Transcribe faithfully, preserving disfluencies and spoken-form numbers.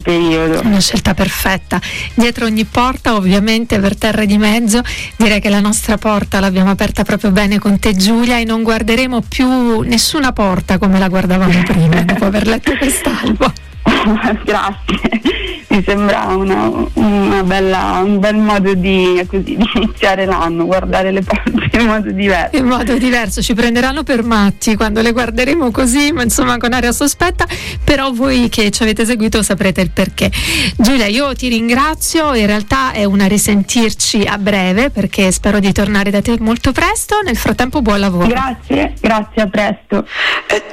periodo. Una scelta perfetta. Dietro ogni porta, ovviamente, per terre di mezzo, direi che la nostra porta l'abbiamo aperta proprio bene con te, Giulia, e non guarderemo più nessuna porta come la guardavamo prima dopo aver letto quest'albo. Grazie, mi sembra una, una bella, un bel modo di, così, di iniziare l'anno, guardare le porte in modo diverso. In modo diverso, ci prenderanno per matti quando le guarderemo così, ma insomma con aria sospetta, però voi che ci avete seguito saprete il perché. Giulia, io ti ringrazio, in realtà è una risentirci a breve, perché spero di tornare da te molto presto. Nel frattempo buon lavoro. Grazie, grazie, a presto.